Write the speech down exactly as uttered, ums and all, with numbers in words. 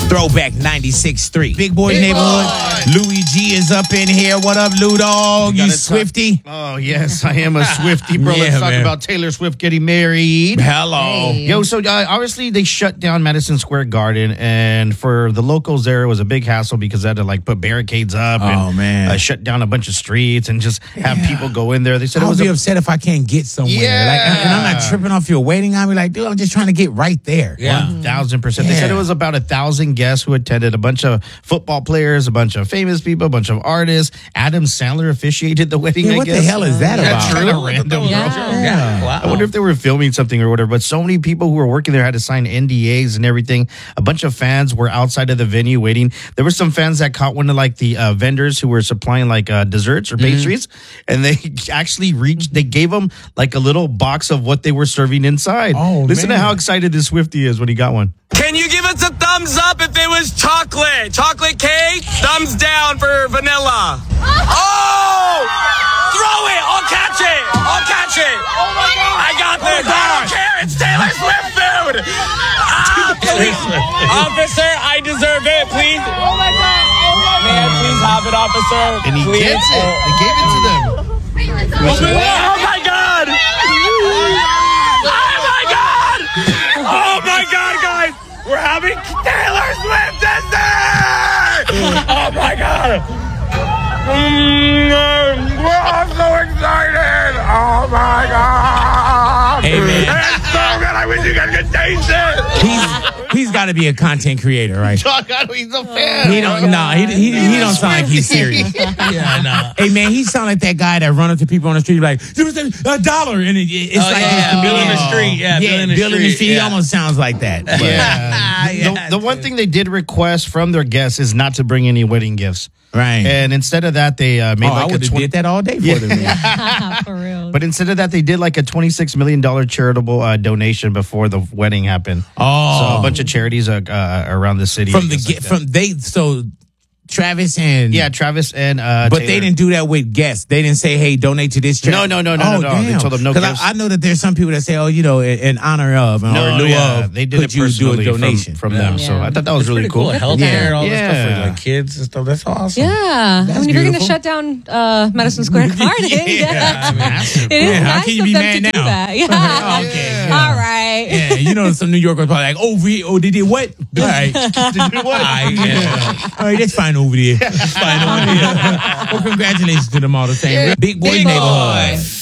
Throwback ninety-six point three. Big Boy Big Neighborhood. Boy. Louis G is up in here. What up, Lou Dog? You, you Swifty? Oh, yes, I am a Swifty, bro. Yeah, Let's talk man. about Taylor Swift getting married. Hello. Hey. Yo, so uh, obviously they shut down Madison Square Garden, and for the locals there, it was a big hassle because they had to like put barricades up and Oh, man. Uh, shut down a bunch of streets and just have Yeah. people go in there. They said it I'll was be a, upset if I can't get somewhere. Yeah. Like, and and I'm not tripping off your waiting. I'll be like, dude, I'm just trying to get right there. One thousand percent. They said Yeah. it was about a thousand guests who attended. A bunch of football players, a bunch of famous people, a bunch of artists. Adam Sandler officiated the wedding. Yeah, I what guess. the hell is that That's about? really random. bro. Yeah. Yeah. Wow. I wonder if they were filming something or whatever. But so many people who were working there had to sign N D As and everything. A bunch of fans were outside of the venue waiting. There were some fans that caught one of like the uh, vendors who were supplying like uh, desserts or pastries, and they actually reached. They gave them like a little box of what they were serving inside. Oh, listen man. to how excited this Swiftie is when he got one. Can you give us a thumbs up if it was chocolate? Chocolate cake? Thumbs down for vanilla. Oh! Throw it! I'll catch it! I'll catch it! Oh my god! I got this! I don't care! It's Taylor Swift food! Ah, please. Officer, I deserve it, please. Oh my god! Oh my god! Man, please have it, officer. And he please. gets it. They gave it to them. Oh my god! Oh my god! Oh my god, guys! We're having Taylor Swift Disney! Oh my god! Mm, we're all so excited! Oh my god! Hey, man. It's so good! I wish you guys could taste it! He's he's got to be a content creator, right? Talk out, he's a fan. He don't. No, he he, he don't sound like he's serious. Yeah, no. Hey man, he sound like that guy that run up to people on the street like, give us a, a dollar, and it, it's Oh, like yeah, this Bill in the comedian- street. Yeah, yeah, Bill in the Bill in the street, street. He yeah. almost sounds like that. But- Yeah. The, Yeah, the one dude. thing they did request from their guests is not to bring any wedding gifts. right. And instead of that, they uh, made oh, I like a would have twenty. did that all day for them. Man. For real. But instead of that, they did like a twenty-six million dollars charitable uh, donation before the wedding happened. Oh, So a bunch of charities uh, uh, around the city. from I the guess, get like that. from they so Travis and yeah, Travis and uh, But Taylor. they didn't do that with guests. They didn't say, "Hey, donate to this charity." No, no, no, no, oh, no, no. They damn. told them no 'Cause gifts. I, I know that there's some people that say, "Oh, you know, in, in honor of or No, in lieu yeah, of." they did could it you do a personally from, donation from Yeah. them. So Yeah. I thought that was really Pretty cool. cool. Healthcare Yeah. and all Yeah. this stuff for like kids and stuff. That's awesome. Yeah. I That's mean, if you're going to beautiful. shut down uh, Madison Square Garden, Yeah, yeah. massive. It is Yeah, how nice can you of be them mad to do now? that. Yeah. Okay, All yeah. right. Yeah, you know, some New Yorkers probably like, "Oh, we, oh, they did what? All right, Did you what? all right, yeah. all right, that's fine over there. That's fine over there." Well, congratulations to them all the same. Big Boy Big Neighborhood. Boy.